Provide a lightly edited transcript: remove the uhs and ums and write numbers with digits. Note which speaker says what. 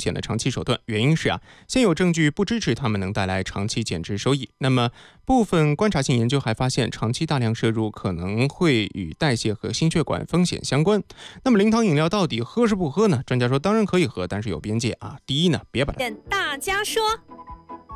Speaker 1: 险的长期手段，原因是现有证据不支持它们能带来长期减脂收益。那么部分观察性研究还发现，长期大量摄入可能会与代谢和心血管风险相关。那么零糖饮料到底喝是不喝呢？专家说当然可以喝，但是有边界第一呢，别把它
Speaker 2: 大家说